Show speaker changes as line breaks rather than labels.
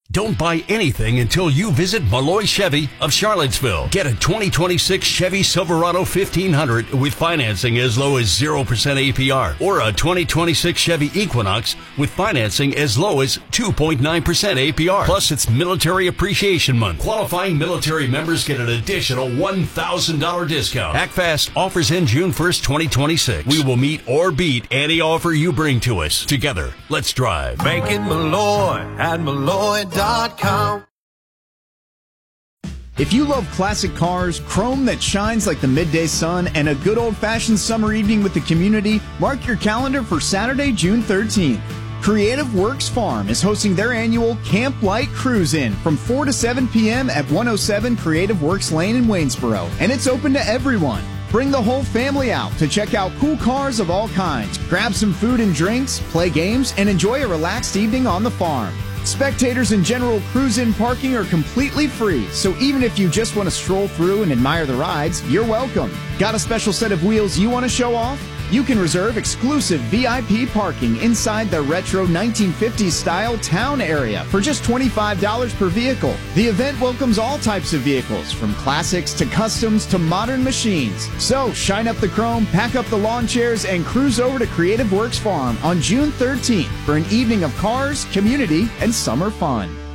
Don't buy anything until you visit Malloy Chevy of Charlottesville. Get a 2026 Chevy Silverado 1500 with financing as low as 0% APR, or a 2026 Chevy Equinox with financing as low as 2.9% APR. Plus, it's Military Appreciation Month. Qualifying military members get an additional $1,000 discount. Act fast. Offers end June 1st, 2026. We will meet or beat any offer you bring to us. Together, let's drive.
Make it Malloy at Malloy.com.
If you love classic cars, chrome that shines like the midday sun, and a good old-fashioned summer evening with the community, mark your calendar for Saturday, June 13th. Creative Works Farm is hosting their annual Camp Light Cruise-In from 4 to 7 p.m. at 107 Creative Works Lane in Waynesboro, and it's open to everyone. Bring the whole family out to check out cool cars of all kinds, grab some food and drinks, play games, and enjoy a relaxed evening on the farm. Spectators and general cruise-in parking are completely free, so even if you just want to stroll through and admire the rides, you're welcome. Got a special set of wheels you want to show off? You can reserve exclusive VIP parking inside the retro 1950s style town area for just $25 per vehicle. The event welcomes all types of vehicles, from classics to customs to modern machines. So shine up the chrome, pack up the lawn chairs, and cruise over to Creative Works Farm on June 13th for an evening of cars, community, and summer fun.